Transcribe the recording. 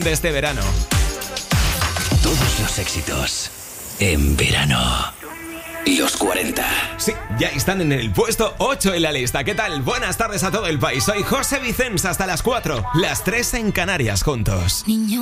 de este verano. Todos los éxitos en verano. Los 40. Sí, ya están en el puesto 8 en la lista. ¿Qué tal? Buenas tardes a todo el país. Soy José Vicens hasta las 4, las 3 en Canarias juntos. Niño.